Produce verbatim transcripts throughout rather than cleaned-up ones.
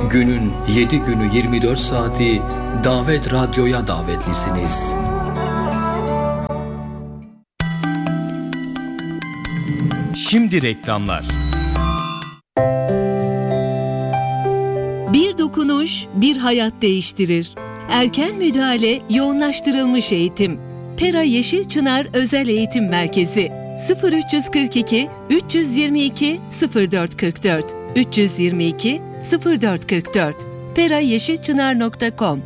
Günün yedi günü yirmi dört saati Davet Radyo'ya davetlisiniz. Şimdi reklamlar. Bir dokunuş, bir hayat değiştirir. Erken müdahale, yoğunlaştırılmış eğitim. Pera Yeşilçınar Özel Eğitim Merkezi sıfır üç kırk iki üç yüz yirmi iki sıfır dört kırk dört üç yüz yirmi iki sıfır dört kırk dört pera yeşilçınar nokta com.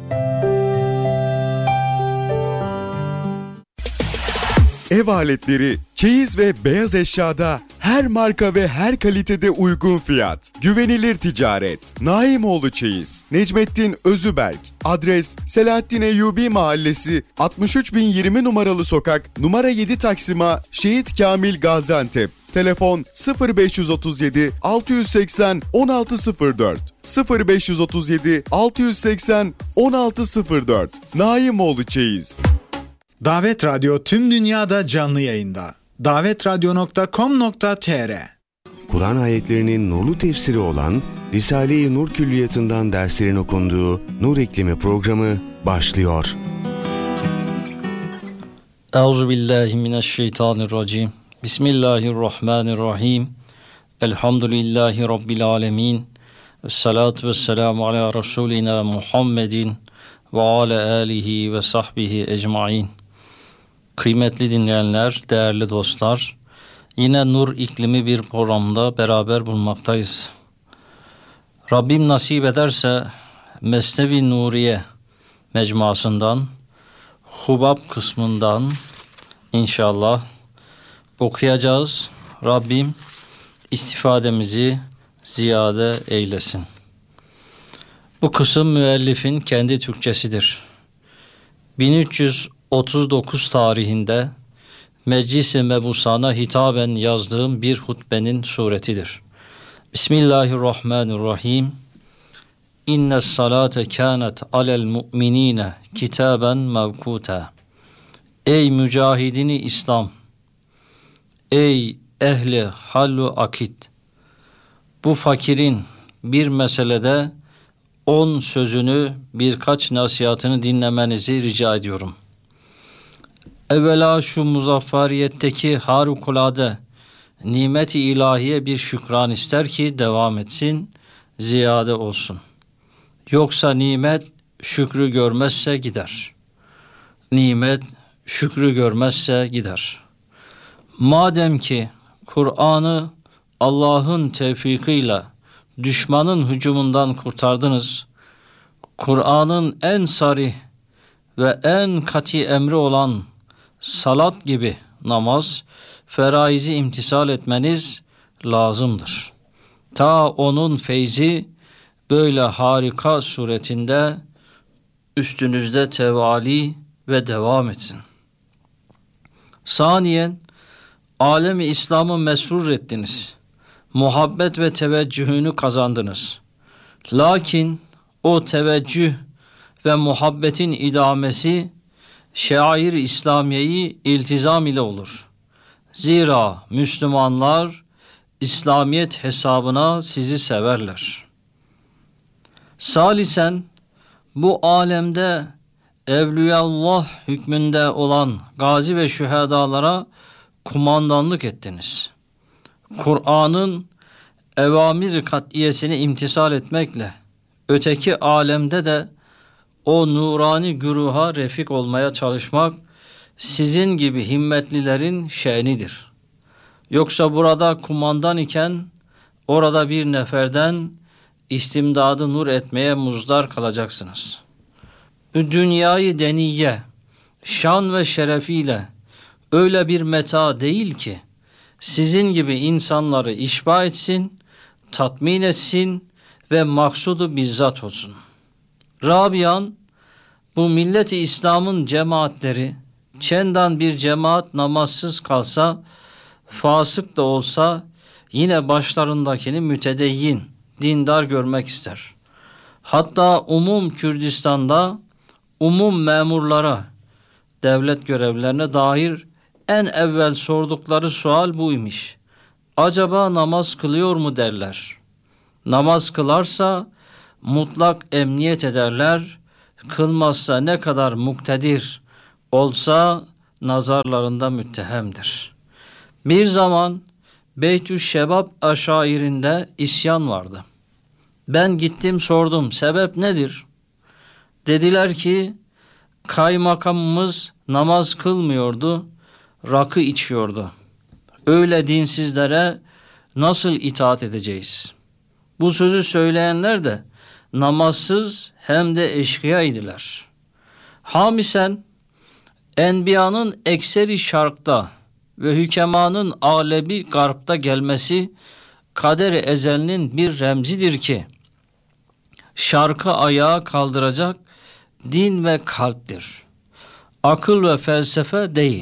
Ev aletleri, çeyiz ve beyaz eşyada her marka ve her kalitede uygun fiyat. Güvenilir ticaret. Naimoğlu Çeyiz. Necmettin Özüberk. Adres Selahattin Eyyubi Mahallesi, altmış üç bin yirmi numaralı sokak, numara yedi Taksim'a, Şehit Kamil Gaziantep. Telefon sıfır beş otuz yedi altı yüz seksen on altı sıfır dört sıfır beş otuz yedi altı yüz seksen on altı sıfır dört. Naimoğlu Çeyiz. Davet Radyo tüm dünyada canlı yayında. davet radyo nokta com nokta tr. Kur'an ayetlerinin nurlu tefsiri olan Risale-i Nur Külliyatı'ndan derslerin okunduğu Nur İklimi programı başlıyor. Euzubillahimineşşeytanirracim. Bismillahirrahmanirrahim. Elhamdülillahi Rabbil alemin. Esselatu vesselamu ala Resulina Muhammedin ve ala alihi ve sahbihi ecmain. Kıymetli dinleyenler, değerli dostlar, yine Nur İklimi bir programda beraber bulunmaktayız. Rabbim nasip ederse Mesnevi Nuriye mecmuasından, Hubab kısmından inşallah okuyacağız. Rabbim istifademizi ziyade eylesin. Bu kısım müellifin kendi Türkçesidir. bin üç yüz otuz dokuz tarihinde Meclis-i Mebusan'a hitaben yazdığım bir hutbenin suretidir. Bismillahirrahmanirrahim. İnnes salate kânet alel mu'minîne kitaben mevkûta. Ey mücahidini İslam! Ey ehli hallu akit! Bu fakirin bir meselede on sözünü, birkaç nasihatını dinlemenizi rica ediyorum. Evvela şu muzaffariyetteki harikulade nimet-i ilahiye bir şükran ister ki devam etsin, ziyade olsun. Yoksa nimet şükrü görmezse gider. Nimet şükrü görmezse gider. Madem ki Kur'an'ı Allah'ın tevfikiyle düşmanın hücumundan kurtardınız, Kur'an'ın en sarih ve en kati emri olan salat gibi namaz, feraizi imtisal etmeniz lazımdır. Ta onun feyzi böyle harika suretinde üstünüzde tevali ve devam etsin. Saniyen, alemi İslam'ı mesrur ettiniz. Muhabbet ve teveccühünü kazandınız. Lakin o teveccüh ve muhabbetin idamesi şair-i İslamiye'yi iltizam ile olur. Zira Müslümanlar İslamiyet hesabına sizi severler. Salisen, bu alemde Evliyallah hükmünde olan gazi ve şühedalara kumandanlık ettiniz. Kur'an'ın evamir kat'iyesini imtisal etmekle öteki alemde de o nurani güruha refik olmaya çalışmak sizin gibi himmetlilerin şe'nidir. Yoksa burada kumandan iken orada bir neferden istimdadı nur etmeye muzdar kalacaksınız. Bu dünyayı deniye, şan ve şerefiyle öyle bir meta değil ki sizin gibi insanları işba etsin, tatmin etsin ve maksudu bizzat olsun. Rabian, bu millet-i İslam'ın cemaatleri, çendan bir cemaat namazsız kalsa, fasık da olsa yine başlarındakini mütedeyyin, dindar görmek ister. Hatta umum Kürdistan'da umum memurlara, devlet görevlilerine dair en evvel sordukları sual buymuş. Acaba namaz kılıyor mu derler. Namaz kılarsa mutlak emniyet ederler. Kılmazsa ne kadar muktedir olsa nazarlarında müttehemdir. Bir zaman Beytüşşebab aşairinde isyan vardı. Ben gittim sordum, sebep nedir? Dediler ki kaymakamımız namaz kılmıyordu, rakı içiyordu. Öyle dinsizlere nasıl itaat edeceğiz? Bu sözü söyleyenler de namazsız hem de eşkıya idiler. Hamisen enbiyanın ekseri şarkta ve hükemanın alebi garpta gelmesi kader-i ezelinin bir remzidir ki şarkı ayağa kaldıracak din ve kalptir. Akıl ve felsefe değil.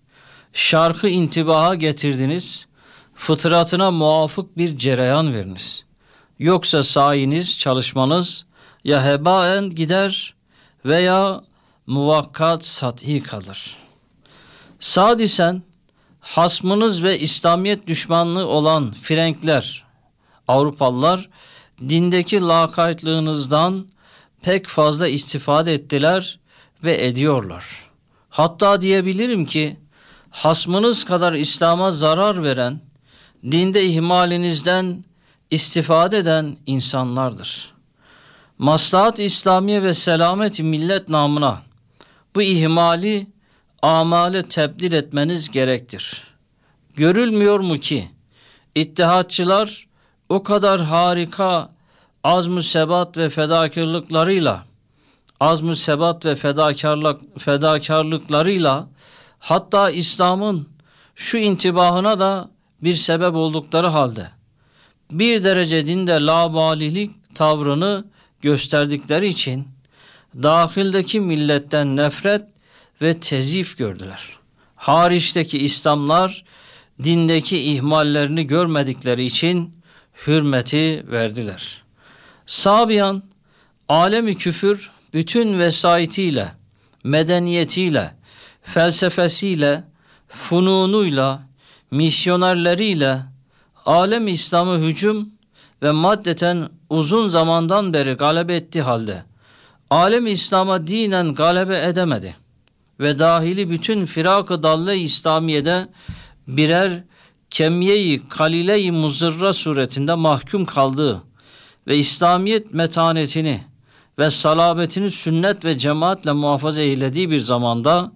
Şarkı intibaha getirdiniz, fıtratına muvafık bir cereyan veriniz. Yoksa sayiniz, çalışmanız ya hebaen gider veya muvakkat sathi kalır. Sadisen hasmınız ve İslamiyet düşmanlığı olan Frenkler, Avrupalılar dindeki lakaytlığınızdan pek fazla istifade ettiler ve ediyorlar. Hatta diyebilirim ki hasmınız kadar İslam'a zarar veren, dinde ihmalinizden istifade eden insanlardır. Maslahat-ı İslamiye ve selamet-i millet namına bu ihmali amale tebdil etmeniz gerektir. Görülmüyor mu ki İttihatçılar o kadar harika azm-ı sebat ve fedakarlıklarıyla azm-ı sebat ve fedakarlık fedakarlıklarıyla hatta İslam'ın şu intibahına da bir sebep oldukları halde bir derece dinde labalilik tavrını gösterdikleri için dahildeki milletten nefret ve tezif gördüler. Hariçteki İslamlar dindeki ihmallerini görmedikleri için hürmeti verdiler. Sabiyan, alemi küfür bütün vesayetiyle, medeniyetiyle, felsefesiyle, fununuyla, misyonerleriyle alem İslam'ı hücum ve maddeten uzun zamandan beri galebe ettiği halde alem İslam'a dinen galebe edemedi ve dahili bütün firak-ı dalle-i İslamiye'de birer kemiye-i kalile-i muzırra suretinde mahkum kaldığı ve İslamiyet metanetini ve salabetini sünnet ve cemaatle muhafaza eylediği bir zamanda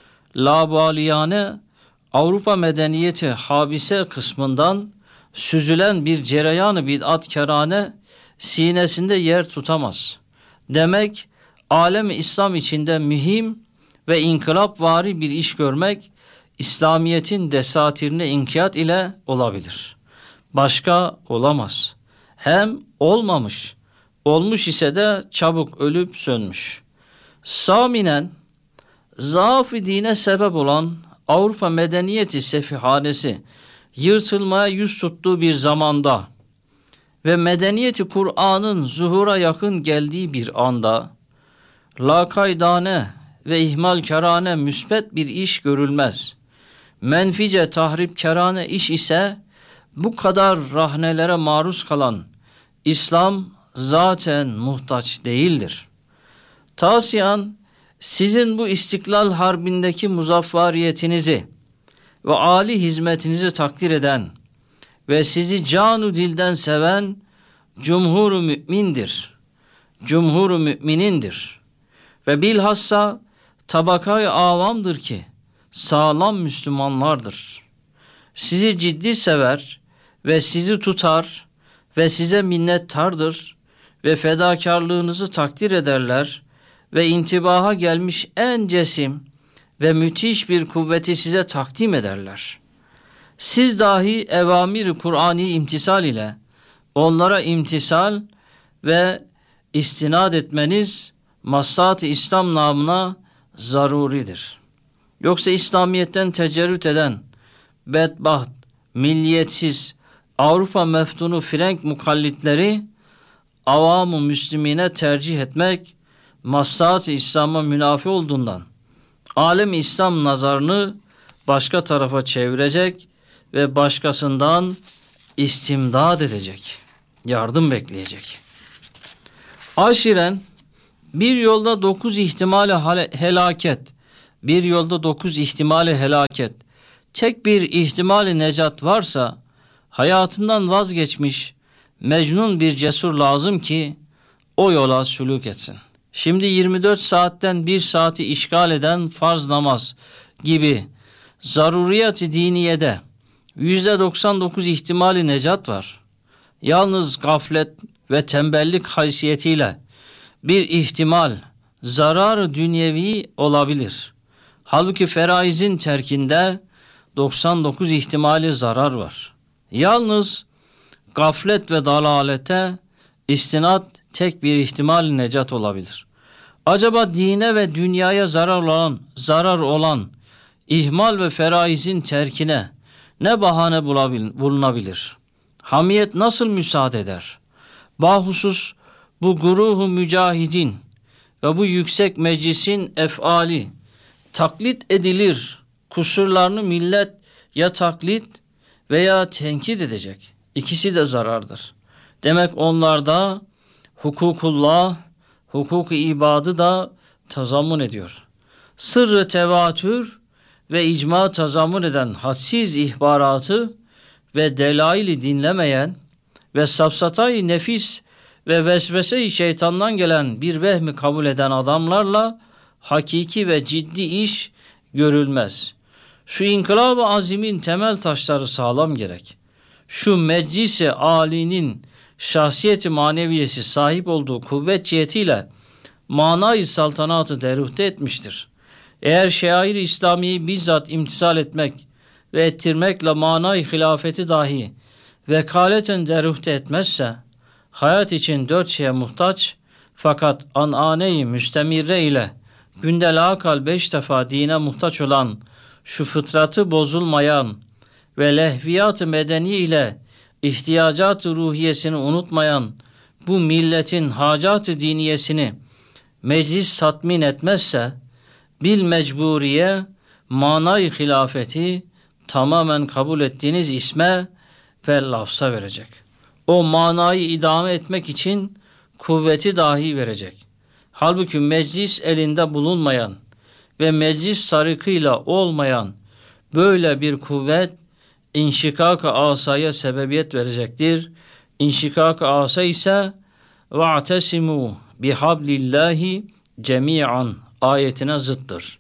labaliyane Avrupa medeniyeti habise kısmından süzülen bir cereyan-ı bid'atkarane sinesinde yer tutamaz. Demek alem-i İslam içinde mühim ve inkılapvari bir iş görmek İslamiyet'in desatirine inkiyat ile olabilir. Başka olamaz. Hem olmamış, olmuş ise de çabuk ölüp sönmüş. Saminen, zaaf-ı dine sebep olan Avrupa medeniyeti sefihanesi yırtılmaya yüz tuttuğu bir zamanda ve medeniyeti Kur'an'ın zuhura yakın geldiği bir anda lakaydane ve ihmalkarane müsbet bir iş görülmez. Menfice tahripkarane iş ise bu kadar rahnelere maruz kalan İslam zaten muhtaç değildir. Tasiyan, sizin bu İstiklal Harbi'ndeki muzaffariyetinizi ve âli hizmetinizi takdir eden ve sizi canu dilden seven cumhur-u mü'mindir. Cumhur-u mü'minindir. Ve bilhassa tabakayı avamdır ki sağlam Müslümanlardır. Sizi ciddi sever ve sizi tutar ve size minnettardır ve fedakarlığınızı takdir ederler ve intibaha gelmiş en cesim ve müthiş bir kuvveti size takdim ederler. Siz dahi evamir-i Kur'ani imtisal ile onlara imtisal ve istinad etmeniz maslahat-ı İslam namına zaruridir. Yoksa İslamiyet'ten tecerrüt eden bedbaht, milliyetsiz, Avrupa meftunu Frenk mukallitleri avam-ı müslimine tercih etmek maslahat-ı İslam'a münafi olduğundan alem İslam nazarını başka tarafa çevirecek ve başkasından istimdad edecek, yardım bekleyecek. Aşiren bir yolda dokuz ihtimali helaket, bir yolda dokuz ihtimali helaket, tek bir ihtimali necat varsa hayatından vazgeçmiş mecnun bir cesur lazım ki o yola sülük etsin. Şimdi yirmi dört saatten bir saati işgal eden farz namaz gibi zaruriyat-ı diniyede yüzde doksan dokuz ihtimali necat var. Yalnız gaflet ve tembellik haysiyetiyle bir ihtimal zarar-ı dünyevi olabilir. Halbuki feraizin terkinde doksan dokuz ihtimali zarar var. Yalnız gaflet ve dalalete istinad tek bir ihtimal necat olabilir. Acaba dine ve dünyaya zarar olan, zarar olan ihmal ve feraizin terkine ne bahane bulunabilir? Hamiyet nasıl müsaade eder? Bahusus bu guruhu mücahidin ve bu yüksek meclisin efali taklit edilir. Kusurlarını millet ya taklit veya tenkit edecek. İkisi de zarardır. Demek onlarda hukukullah, hukuk-u ibadı da tazammun ediyor. Sırrı tevatür ve icma tazammun eden hadsiz ihbaratı ve delaili dinlemeyen ve safsatayı nefis ve vesvese-i şeytandan gelen bir vehmi kabul eden adamlarla hakiki ve ciddi iş görülmez. Şu inkılab-ı azimin temel taşları sağlam gerek. Şu meclis-i âlinin şahsiyeti maneviyesi sahip olduğu kuvvet cihetiyle manayı saltanatı deruhte etmiştir. Eğer şair-i İslami'yi bizzat imtisal etmek ve ettirmekle manayı hilafeti dahi vekaleten deruhte etmezse, hayat için dört şeye muhtaç fakat an'ane-i müstemirre ile günde lakal beş defa dine muhtaç olan şu fıtratı bozulmayan ve lehviyat-ı medeni ile ihtiyacat-ı ruhiyesini unutmayan bu milletin hacat-ı diniyesini meclis tatmin etmezse, bil mecburiye manayı hilafeti tamamen kabul ettiğiniz isme ve lafza verecek. O manayı idame etmek için kuvveti dahi verecek. Halbuki meclis elinde bulunmayan ve meclis sarıkıyla olmayan böyle bir kuvvet inşikak-ı asaya sebebiyet verecektir. İnşikak-ı asa ise وَاَعْتَسِمُوا بِحَبْلِ اللّٰهِ cemiyan ayetine zıttır.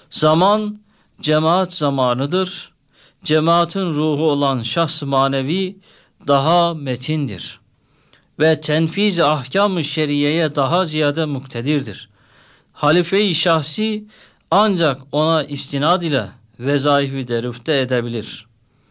Zaman cemaat zamanıdır. Cemaatin ruhu olan şahs-ı manevi daha metindir. Ve tenfiz-i ahkam-ı şeriyeye daha ziyade muktedirdir. Halife-i şahsi ancak ona istinad ile vezaifi derufte edebilir.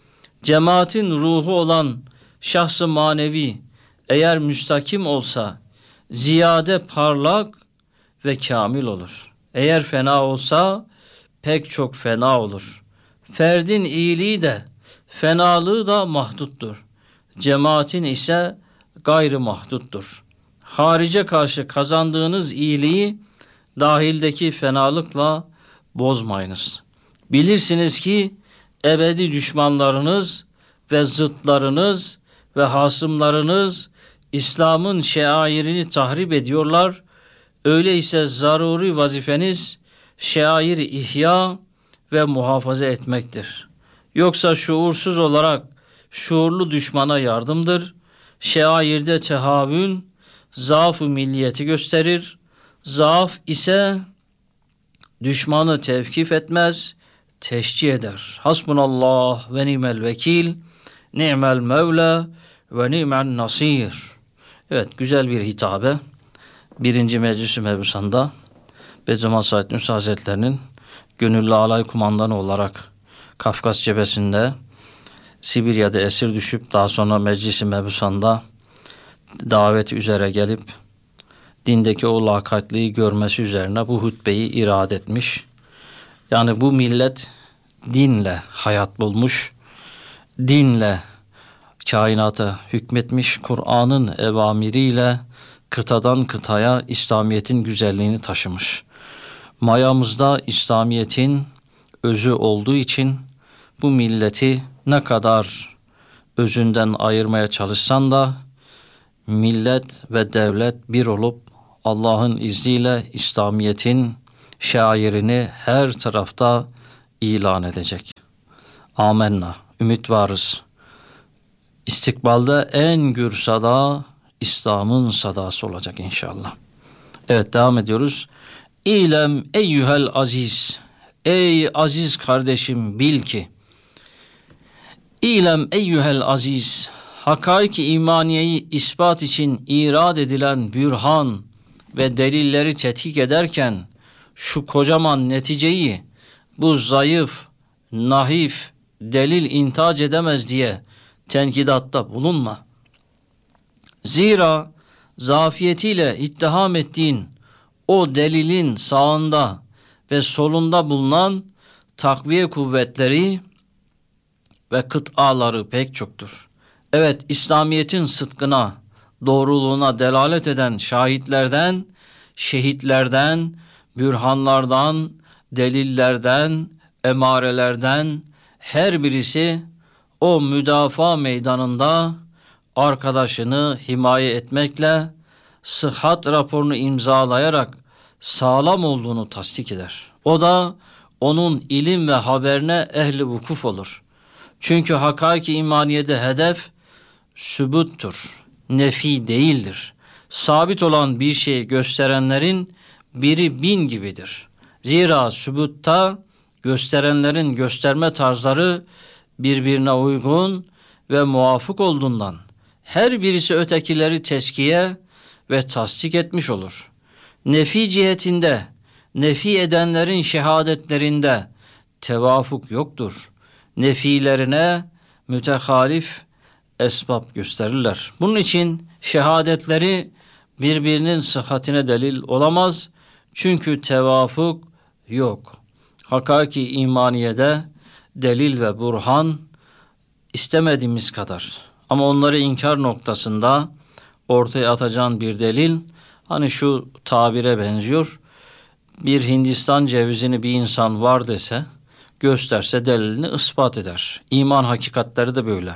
Cemaatin ruhu olan şahs-ı manevi eğer müstakim olsa ziyade parlak ve kamil olur. Eğer fena olsa pek çok fena olur. Ferdin iyiliği de fenalığı da mahduttur. Cemaatin ise gayrı mahduttur. Harice karşı kazandığınız iyiliği dahildeki fenalıkla bozmayınız. Bilirsiniz ki ebedi düşmanlarınız ve zıtlarınız ve hasımlarınız İslam'ın şairini tahrip ediyorlar. Öyleyse zaruri vazifeniz şairi ihya ve muhafaza etmektir. Yoksa şuursuz olarak şuurlu düşmana yardımdır. Şairde tehavün zaaf-ı milliyeti gösterir. Zaaf ise düşmanı tevkif etmez, teşcih eder. Hasbunallah ve ni'mel vekil, ni'mel mevla ve ni'mel nasir. Evet, güzel bir hitabe. Birinci Meclis-i Mebusan'da Bediüzzaman Said Nursi Hazretleri'nin gönüllü alay kumandanı olarak Kafkas cephesinde Sibirya'da esir düşüp daha sonra Meclis-i Mebusan'da daveti üzere gelip dindeki o lakaytlığı görmesi üzerine bu hutbeyi irade etmiş. Yani bu millet dinle hayat bulmuş, dinle kainata hükmetmiş, Kur'an'ın evamiriyle kıtadan kıtaya İslamiyet'in güzelliğini taşımış. Mayamızda İslamiyet'in özü olduğu için bu milleti ne kadar özünden ayırmaya çalışsan da millet ve devlet bir olup Allah'ın izniyle İslamiyet'in şairini her tarafta ilan edecek. Amenna. Ümit varız. İstikbalde en gür sada İslam'ın sadası olacak inşallah. Evet, devam ediyoruz. İlem eyyuhel aziz. Ey aziz kardeşim, bil ki. İlem eyyuhel aziz. Hakaik-i imaniyeyi ispat için irad edilen bürhan ve delilleri tetkik ederken şu kocaman neticeyi bu zayıf, nahif delil intac edemez diye tenkidatta bulunma. Zira zafiyetiyle ittiham ettiğin o delilin sağında ve solunda bulunan takviye kuvvetleri ve kıtaları pek çoktur. Evet, İslamiyet'in sıdkına, doğruluğuna delalet eden şahitlerden, şehitlerden, bürhanlardan, delillerden, emarelerden her birisi o müdafaa meydanında arkadaşını himaye etmekle sıhhat raporunu imzalayarak sağlam olduğunu tasdik eder. O da onun ilim ve haberine ehli vukuf olur. Çünkü hakaik-i imaniyede hedef sübuttur, nefi değildir. Sabit olan bir şeyi gösterenlerin biri bin gibidir. Zira sübutta gösterenlerin gösterme tarzları birbirine uygun ve muvafık olduğundan her birisi ötekileri teskiye ve tasdik etmiş olur. Nefi cihetinde, nefi edenlerin şehadetlerinde tevafuk yoktur. Nefilerine mütehalif esbab gösterirler. Bunun için şehadetleri birbirinin sıhhatine delil olamaz. Çünkü tevafuk yok. Hakiki imaniyede delil ve burhan istemediğimiz kadar. Ama onları inkar noktasında ortaya atacağın bir delil, hani şu tabire benziyor. Bir Hindistan cevizini bir insan var dese, gösterse delilini ispat eder. İman hakikatleri de böyle.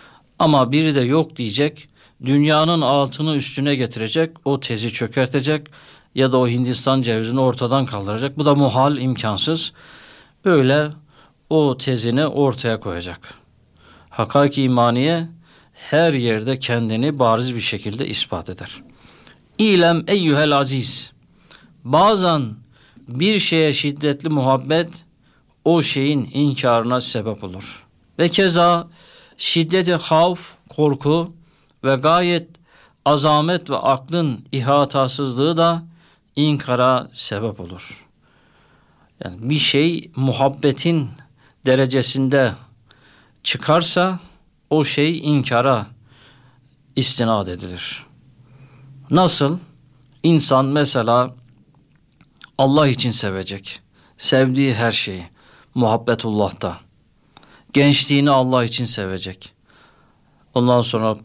Ama biri de yok diyecek, dünyanın altını üstüne getirecek, o tezi çökertecek ya da o Hindistan cevizini ortadan kaldıracak. Bu da muhal, imkansız. Böyle o tezini ortaya koyacak. Hakiki imaniye her yerde kendini bariz bir şekilde ispat eder. İlem eyyuhel aziz. Bazen bir şeye şiddetli muhabbet o şeyin inkarına sebep olur. Ve keza şiddeti havf, korku ve gayet azamet ve aklın ihatasızlığı da inkara sebep olur. Yani bir şey muhabbetin derecesinde çıkarsa o şey inkara istinad edilir. Nasıl? İnsan mesela Allah için sevecek. Sevdiği her şeyi. Muhabbetullah'ta. Gençliğini Allah için sevecek. Ondan sonra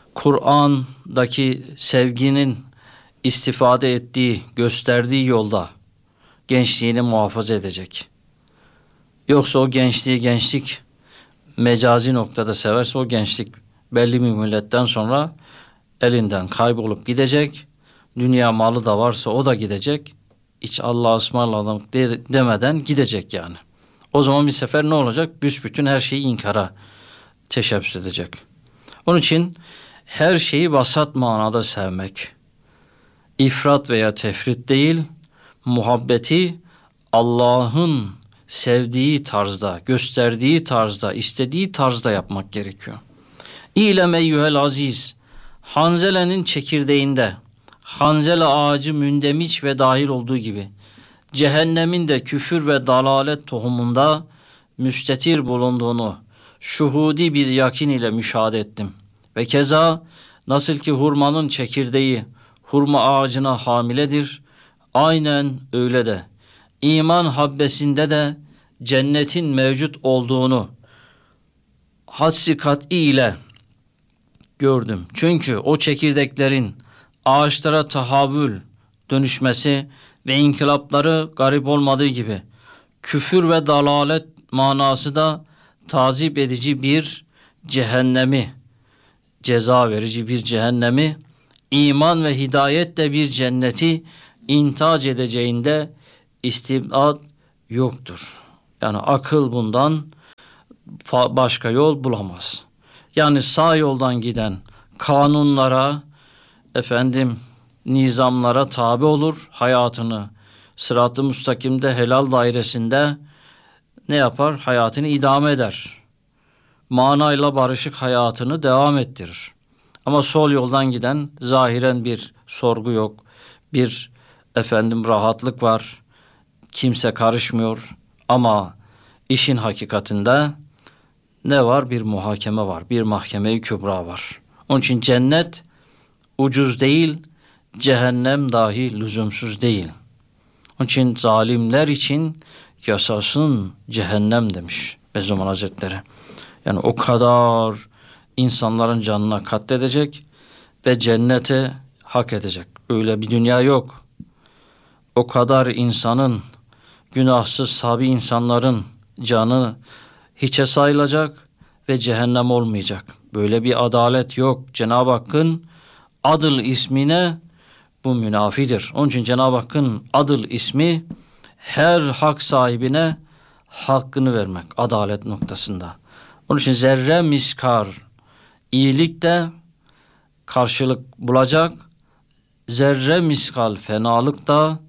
Kur'an'daki sevginin istifade ettiği, gösterdiği yolda gençliğini muhafaza edecek. Yoksa o gençliği gençlik mecazi noktada severse o gençlik belli bir milletten sonra elinden kaybolup gidecek. Dünya malı da varsa o da gidecek. Hiç Allah'a ısmarladım de, demeden gidecek yani. O zaman bir sefer ne olacak? Büsbütün her şeyi inkara teşebbüs edecek. Onun için her şeyi vasat manada sevmek, ifrat veya tefrit değil, muhabbeti Allah'ın sevdiği tarzda, gösterdiği tarzda, istediği tarzda yapmak gerekiyor. İlem eyyuhel aziz, Hanzele'nin çekirdeğinde, Hanzele ağacı mündemiç ve dahil olduğu gibi, cehennemin de küfür ve dalalet tohumunda müstetir bulunduğunu şuhudi bir yakin ile müşahede ettim. Ve keza nasıl ki hurmanın çekirdeği hurma ağacına hamiledir, aynen öyle de iman habbesinde de cennetin mevcut olduğunu hadsi kat'i ile gördüm. Çünkü o çekirdeklerin ağaçlara tahavül dönüşmesi ve inkılapları garip olmadığı gibi küfür ve dalalet manası da tazip edici bir cehennemi, ceza verici bir cehennemi iman ve hidayetle bir cenneti intac edeceğinde istibad yoktur. Yani akıl bundan başka yol bulamaz. Yani sağ yoldan giden kanunlara, efendim nizamlara tabi olur, hayatını sırat-ı müstakimde, helal dairesinde ne yapar? Hayatını idame eder. Manayla barışık hayatını devam ettirir. Ama sol yoldan giden zahiren bir sorgu yok, bir efendim rahatlık var, kimse karışmıyor ama işin hakikatinde ne var? Bir muhakeme var, bir mahkeme-i kübra var. Onun için cennet ucuz değil, cehennem dahi lüzumsuz değil. Onun için zalimler için yasasın cehennem demiş Bediüzzaman Hazretleri. Yani o kadar insanların canına katledecek ve cenneti hak edecek. Öyle bir dünya yok. O kadar insanın, günahsız sabi insanların canı hiçe sayılacak ve cehennem olmayacak. Böyle bir adalet yok. Cenab-ı Hakk'ın Adıl ismine bu münafidir. Onun için Cenab-ı Hakk'ın Adıl ismi her hak sahibine hakkını vermek, adalet noktasında. Onun için zerre miskar iyilik de karşılık bulacak, zerre miskal fenalık da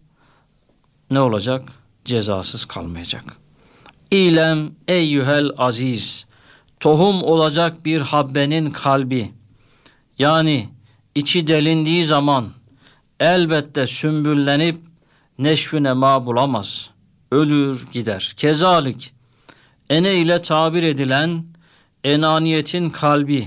ne olacak? Cezasız kalmayacak. İlem eyyühel aziz, tohum olacak bir habbenin kalbi, yani içi delindiği zaman elbette sümbüllenip neşvü nema bulamaz. Ölür gider. Kezalik ene ile tabir edilen enaniyetin kalbi,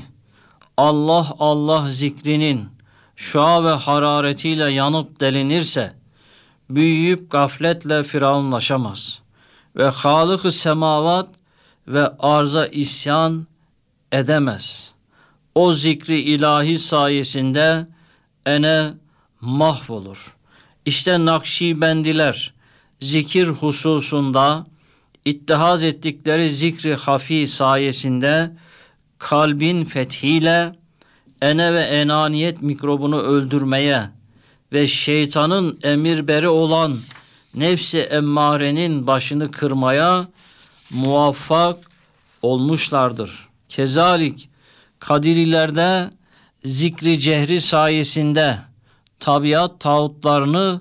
Allah Allah zikrinin şua ve hararetiyle yanıp delinirse, büyüyüp gafletle firavunlaşamaz ve Halık-ı semavat ve arza isyan edemez. O zikri ilahi sayesinde ene mahvolur. İşte Nakşibendiler zikir hususunda ittihaz ettikleri zikri hafi sayesinde kalbin fethiyle ene ve enaniyet mikrobunu öldürmeye ve şeytanın emirberi olan nefsi emmarenin başını kırmaya muvaffak olmuşlardır. Kezalik Kadirilerde zikri cehri sayesinde tabiat tağutlarını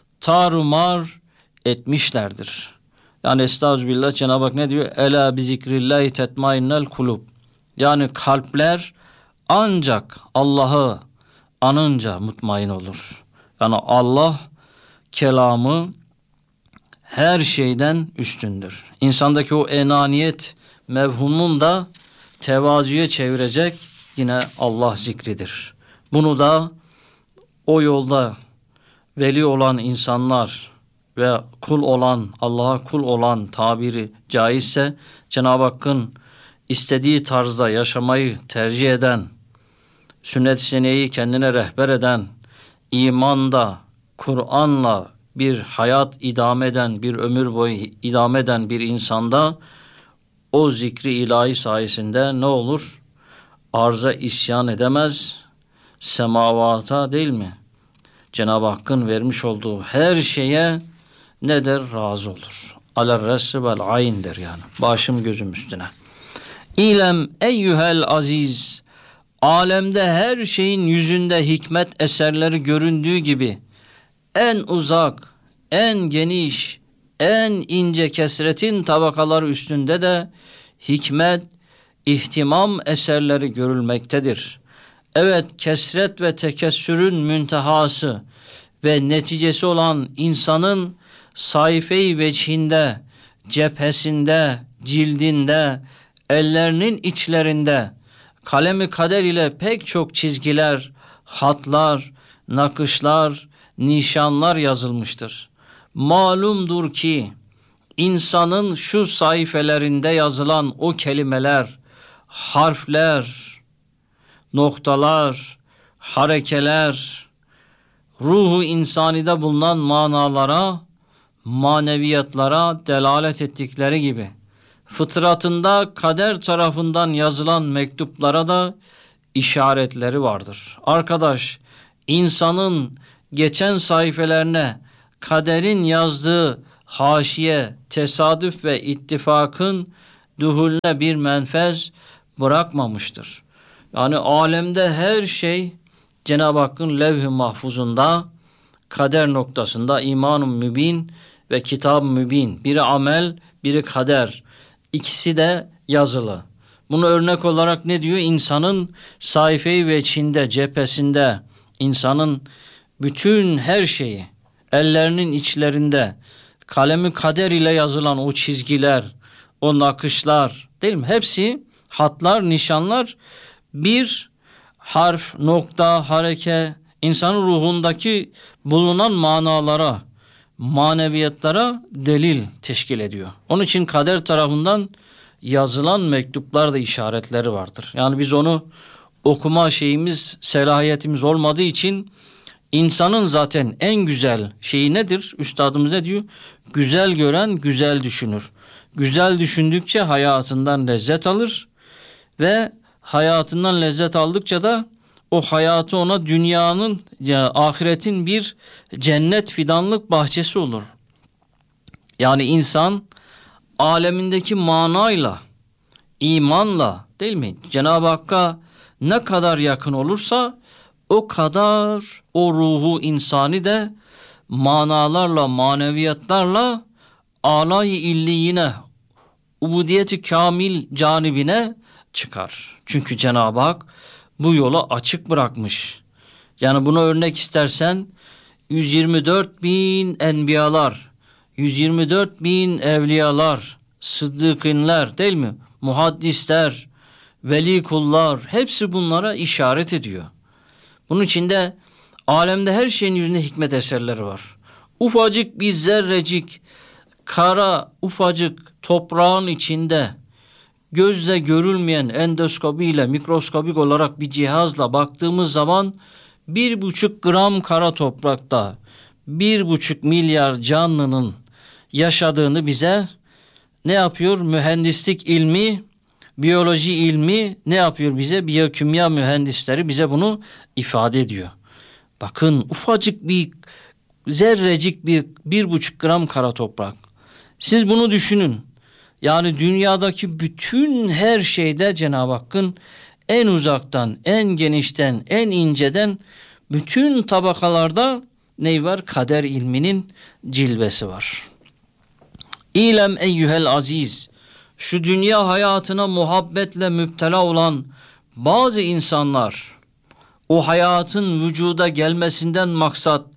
tarumar etmişlerdir. Yani estağfirullah, Cenab-ı Hak ne diyor? Ela bi zikrillahi tetmainnel kulub. Yani kalpler ancak Allah'ı anınca mutmain olur. Yani Allah kelamı her şeyden üstündür. İnsandaki o enaniyet mevhumun da tevazuya çevirecek yine Allah zikridir. Bunu da o yolda veli olan insanlar ve kul olan, Allah'a kul olan tabiri caizse Cenab-ı Hakk'ın istediği tarzda yaşamayı tercih eden, sünnet-i seneyi kendine rehber eden, imanda, Kur'an'la bir hayat idame eden, bir ömür boyu idame eden bir insanda o zikri ilahi sayesinde ne olur? Arza isyan edemez, semavata değil mi? Cenab-ı Hakk'ın vermiş olduğu her şeye ne der? Razı olur. Aler-ressi vel ayn der yani. Başım gözüm üstüne. İlem eyyühel aziz, alemde her şeyin yüzünde hikmet eserleri göründüğü gibi en uzak, en geniş, en ince kesretin tabakaları üstünde de hikmet, ihtimam eserleri görülmektedir. Evet, kesret ve tekessürün müntehası ve neticesi olan insanın sayfe-i vecihinde, cephesinde, cildinde, ellerinin içlerinde kalemi kader ile pek çok çizgiler, hatlar, nakışlar, nişanlar yazılmıştır. Malumdur ki insanın şu sayfelerinde yazılan o kelimeler, harfler, noktalar, harekeler, ruhu insanide bulunan manalara, maneviyatlara delalet ettikleri gibi, fıtratında kader tarafından yazılan mektuplara da işaretleri vardır. Arkadaş, insanın geçen sayfelerine kaderin yazdığı haşiye, tesadüf ve ittifakın duhulüne bir menfez bırakmamıştır. Yani alemde her şey Cenab-ı Hakk'ın levh-i mahfuzunda, kader noktasında iman-ı mübin ve kitab-ı mübin. Biri amel, biri kader. İkisi de yazılı. Bunu örnek olarak ne diyor? İnsanın sayfayı ve içinde, cephesinde, insanın bütün her şeyi, ellerinin içlerinde, kalemi kader ile yazılan o çizgiler, o nakışlar, değil mi? Hepsi hatlar, nişanlar, bir harf, nokta, hareke, insanın ruhundaki bulunan manalara, maneviyatlara delil teşkil ediyor. Onun için kader tarafından yazılan mektuplarda işaretleri vardır. Yani biz onu okuma şeyimiz, selahiyetimiz olmadığı için insanın zaten en güzel şeyi nedir? Üstadımız ne diyor? Güzel gören güzel düşünür. Güzel düşündükçe hayatından lezzet alır ve hayatından lezzet aldıkça da o hayatı ona dünyanın, ya ahiretin bir cennet fidanlık bahçesi olur. Yani insan alemindeki manayla, imanla, değil mi? Cenab-ı Hakk'a ne kadar yakın olursa o kadar o ruhu insani de manalarla, maneviyatlarla alay-ı illiyine, ubudiyeti kamil canibine çıkar. Çünkü Cenab-ı Hak bu yolu açık bırakmış. Yani buna örnek istersen yüz yirmi dört bin enbiyalar, yüz yirmi dört bin evliyalar, sıddıkınlar, değil mi? Muhaddisler, veli kullar, hepsi bunlara işaret ediyor. Bunun içinde alemde her şeyin yüzünde hikmet eserleri var. Ufacık bir zerrecik, kara ufacık toprağın içinde gözle görülmeyen endoskopiyle, mikroskopik olarak bir cihazla baktığımız zaman bir buçuk gram kara toprakta bir buçuk milyar canlının yaşadığını bize ne yapıyor? Mühendislik ilmi, biyoloji ilmi ne yapıyor bize? Biyokimya mühendisleri bize bunu ifade ediyor. Bakın ufacık bir zerrecik bir bir buçuk gram kara toprak. Siz bunu düşünün. Yani dünyadaki bütün her şeyde Cenab-ı Hakk'ın en uzaktan, en genişten, en inceden bütün tabakalarda ne var? Kader ilminin cilvesi var. İlem eyyühel aziz, şu dünya hayatına muhabbetle müptela olan bazı insanlar, o hayatın vücuda gelmesinden maksat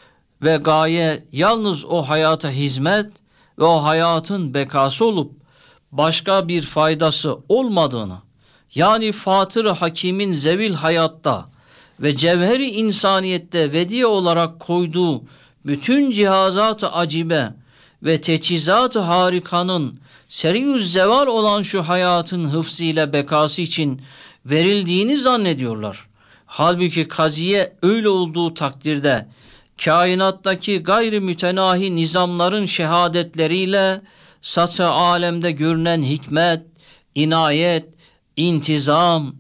ve gaye yalnız o hayata hizmet ve o hayatın bekası olup başka bir faydası olmadığını, yani Fatır-ı Hakim'in zevil hayatta ve cevheri insaniyette vediye olarak koyduğu bütün cihazat-ı acibe ve teçhizat-ı harikanın seri-yüz zeval olan şu hayatın hıfzı ile bekası için verildiğini zannediyorlar. Halbuki kaziye öyle olduğu takdirde kainattaki gayri mütenahi nizamların şehadetleriyle satı alemde görünen hikmet, inayet, intizam,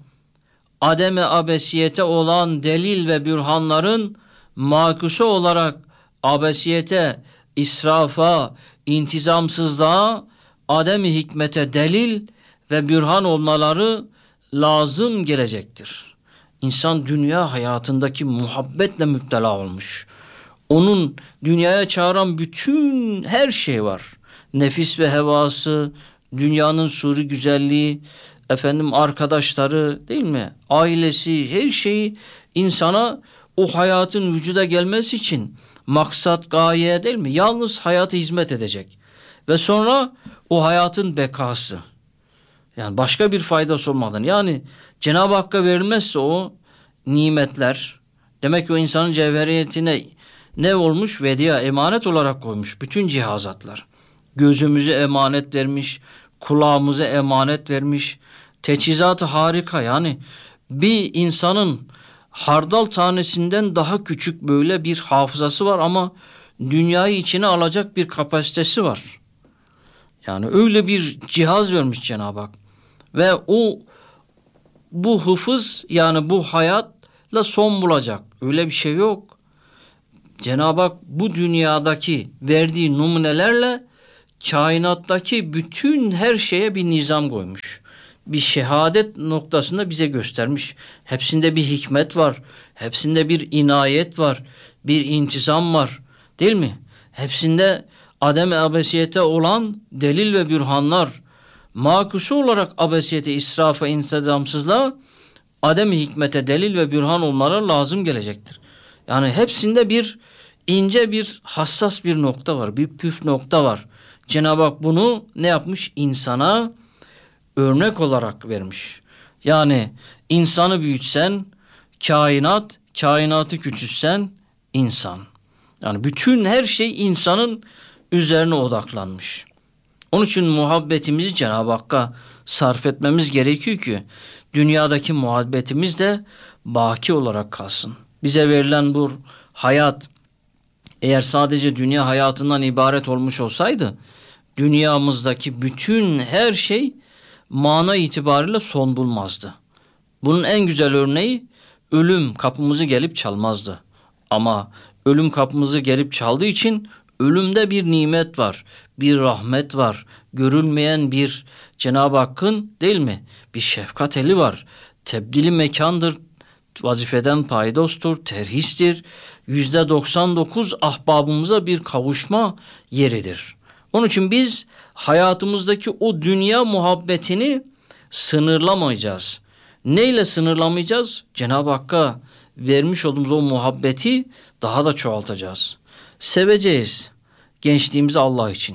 adem-i abesiyete olan delil ve bürhanların makusu olarak abesiyete, israfa, intizamsızlığa, adem-i hikmete delil ve bürhan olmaları lazım gelecektir. İnsan dünya hayatındaki muhabbetle müptela olmuş. Onun dünyaya çağıran bütün her şey var. Nefis ve hevası, dünyanın suri güzelliği, efendim arkadaşları, değil mi? Ailesi, her şeyi insana o hayatın vücuda gelmesi için maksat, gaye, değil mi? Yalnız hayata hizmet edecek. Ve sonra o hayatın bekası. Yani başka bir faydası olmadan. Yani Cenab-ı Hakk'a verilmezse o nimetler, demek ki o insanın cevheriyetine ne olmuş? Vediya, emanet olarak koymuş bütün cihazatlar. Gözümüze emanet vermiş, kulağımıza emanet vermiş. Teçhizat-ı harika, yani bir insanın hardal tanesinden daha küçük böyle bir hafızası var ama dünyayı içine alacak bir kapasitesi var. Yani öyle bir cihaz vermiş Cenab-ı Hak. Ve o bu hıfız, yani bu hayat hayatla son bulacak. Öyle bir şey yok. Cenab-ı Hak bu dünyadaki verdiği numunelerle kainattaki bütün her şeye bir nizam koymuş. Bir şehadet noktasında bize göstermiş. Hepsinde bir hikmet var. Hepsinde bir inayet var. Bir intizam var. Değil mi? Hepsinde adem-i abesiyete olan delil ve bürhanlar, makusu olarak abesiyete, israfa, intizamsızlığa, adem-i hikmete delil ve bürhan olmaları lazım gelecektir. Yani hepsinde bir ince, bir hassas bir nokta var. Bir püf nokta var. Cenab-ı Hak bunu ne yapmış? İnsana örnek olarak vermiş. Yani insanı büyütsen kainat, kainatı küçültsen insan. Yani bütün her şey insanın üzerine odaklanmış. Onun için muhabbetimizi Cenab-ı Hakk'a sarf etmemiz gerekiyor ki dünyadaki muhabbetimiz de baki olarak kalsın. Bize verilen bu hayat eğer sadece dünya hayatından ibaret olmuş olsaydı dünyamızdaki bütün her şey mana itibariyle son bulmazdı. Bunun en güzel örneği ölüm kapımızı gelip çalmazdı. Ama ölüm kapımızı gelip çaldığı için ölümde bir nimet var, bir rahmet var, görülmeyen bir Cenab-ı Hakk'ın değil mi? Bir şefkat eli var, tebdili mekandır, vazifeden paydostur, terhistir, yüzde doksan dokuz ahbabımıza bir kavuşma yeridir. Onun için biz hayatımızdaki o dünya muhabbetini sınırlamayacağız. Neyle sınırlamayacağız? Cenab-ı Hakk'a vermiş olduğumuz o muhabbeti daha da çoğaltacağız. Seveceğiz gençliğimizi Allah için.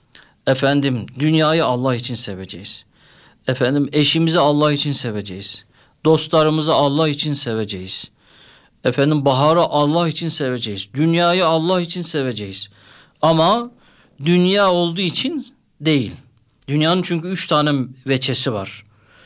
Efendim dünyayı Allah için seveceğiz. Efendim eşimizi Allah için seveceğiz. Dostlarımızı Allah için seveceğiz. Efendim baharı Allah için seveceğiz. Dünyayı Allah için seveceğiz. Ama dünya olduğu için değil. Dünyanın çünkü üç tane veçesi var.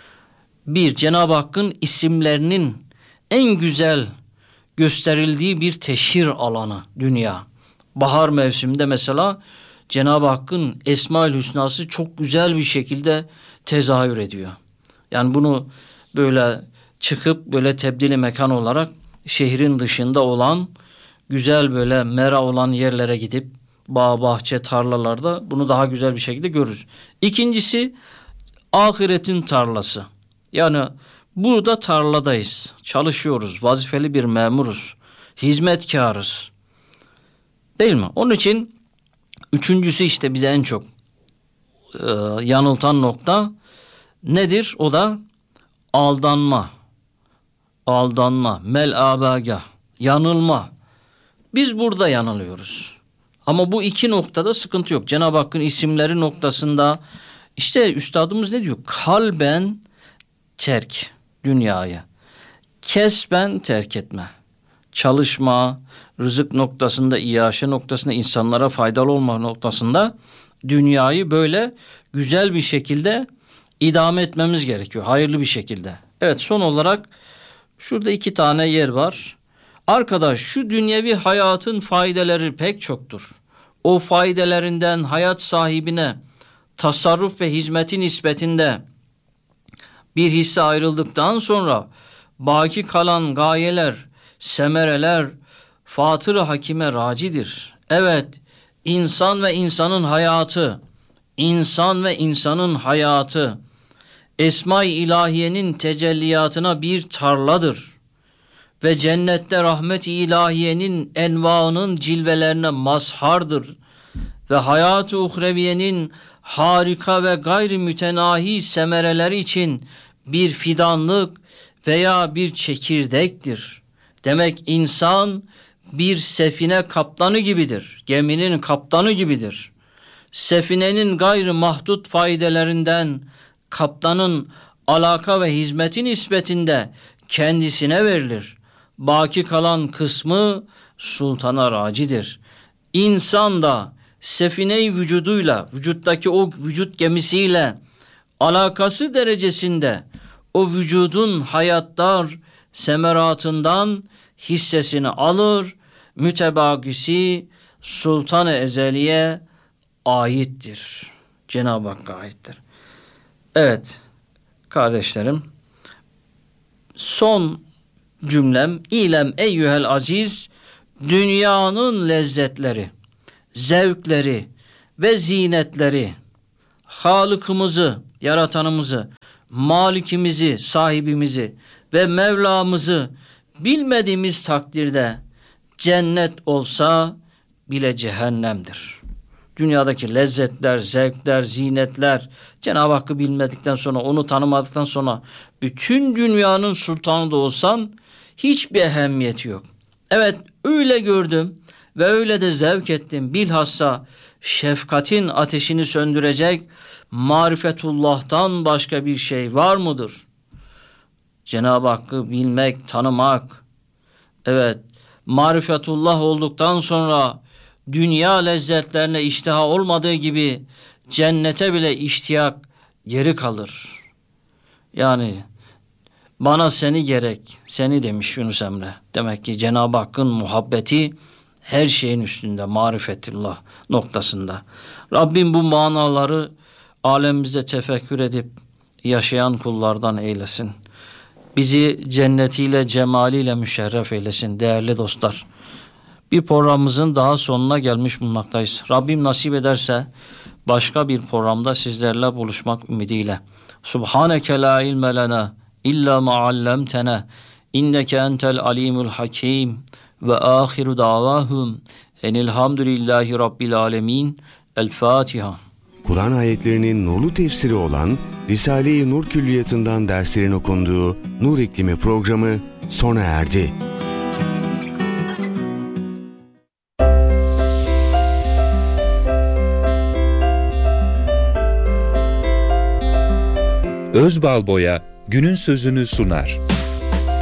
Bir, Cenab-ı Hakk'ın isimlerinin en güzel gösterildiği bir teşhir alanı dünya. Bahar mevsiminde mesela Cenab-ı Hakk'ın Esma-ül Hüsnası çok güzel bir şekilde tezahür ediyor. Yani bunu böyle çıkıp böyle tebdili mekan olarak şehrin dışında olan güzel böyle mera olan yerlere gidip bağ, bahçe, tarlalarda bunu daha güzel bir şekilde görürüz. İkincisi ahiretin tarlası. Yani burada tarladayız, çalışıyoruz, vazifeli bir memuruz, hizmetkarız. Değil mi? Onun için üçüncüsü işte bize en çok e, yanıltan nokta nedir? O da aldanma, aldanma, mel-abagah, yanılma. Biz burada yanılıyoruz. Ama bu iki noktada sıkıntı yok. Cenab-ı Hakk'ın isimleri noktasında işte üstadımız ne diyor? Kalben terk dünyayı, kesben terk etme. Çalışma, rızık noktasında, iaşe noktasında, insanlara faydalı olma noktasında dünyayı böyle güzel bir şekilde idame etmemiz gerekiyor. Hayırlı bir şekilde. Evet, son olarak şurada iki tane yer var. Arkadaş, şu dünyevi hayatın faydeleri pek çoktur. O faydelerinden hayat sahibine tasarruf ve hizmetin nispetinde bir hisse ayrıldıktan sonra baki kalan gayeler, semereler Fatır-ı Hakim'e racidir. Evet, insan ve insanın hayatı, insan ve insanın hayatı Esma-i İlahiye'nin tecelliyatına bir tarladır. Ve cennette rahmet-i ilahiyenin envaının cilvelerine mazhardır. Ve hayat-ı uhreviyenin harika ve gayri mütenahi semereleri için bir fidanlık veya bir çekirdektir. Demek insan bir sefine kaptanı gibidir. Geminin kaptanı gibidir. Sefinenin gayri mahdut faydelerinden kaptanın alaka ve hizmeti nispetinde kendisine verilir. Baki kalan kısmı sultana racidir. İnsan da sefine-i vücuduyla, vücuttaki o vücut gemisiyle alakası derecesinde o vücudun hayattar semeratından hissesini alır, mütebagisi Sultan-ı Ezeli'ye aittir. Cenab-ı Hakk'a aittir. Evet kardeşlerim, son cümlem ilem eyyühel aziz, dünyanın lezzetleri, zevkleri ve zinetleri, Halık'ımızı, yaratanımızı, Malikimizi, sahibimizi ve Mevlamızı bilmediğimiz takdirde cennet olsa bile cehennemdir. Dünyadaki lezzetler, zevkler, zinetler, Cenab-ı Hakk'ı bilmedikten sonra, onu tanımadıktan sonra bütün dünyanın sultanı da olsan hiçbir ehemmiyeti yok. Evet, öyle gördüm ve öyle de zevk ettim. Bilhassa şefkatin ateşini söndürecek marifetullah'tan başka bir şey var mıdır? Cenab-ı Hakk'ı bilmek, tanımak. Evet, marifetullah olduktan sonra dünya lezzetlerine iştiha olmadığı gibi cennete bile iştiyak geri kalır. Yani bana seni gerek, seni demiş Yunus Emre. Demek ki Cenab-ı Hakk'ın muhabbeti her şeyin üstünde, marifetullah noktasında. Rabbim bu manaları alemimizde tefekkür edip yaşayan kullardan eylesin. Bizi cennetiyle, cemaliyle müşerref eylesin değerli dostlar. Bir programımızın daha sonuna gelmiş bulunmaktayız. Rabbim nasip ederse başka bir programda sizlerle buluşmak ümidiyle. Subhaneke la ilme lena illa ma allamtena inneke entel alimul hakim ve ahiru davahum enilhamdülillahi rabbil alemin. El Fatiha. Kur'an ayetlerinin nurlu tefsiri olan Risale-i Nur Külliyatı'ndan derslerin okunduğu Nur İklimi programı sona erdi. Özbalboya günün sözünü sunar.